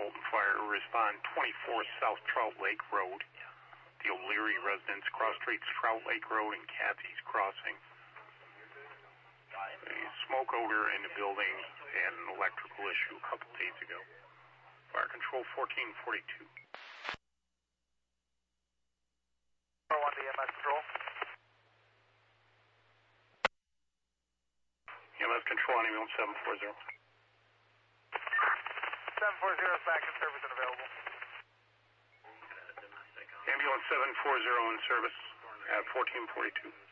Fulton Fire. Respond 24 South Trout Lake Road. The O'Leary residence, cross streets Trout Lake Road and Kathy's Crossing. A smoke odor in the building and an electrical issue a couple days ago. Fire Control 1442. 1 EMS Control. EMS Control on ambulance 740. 740 is back in service and available. Ambulance 740 in service at 1442.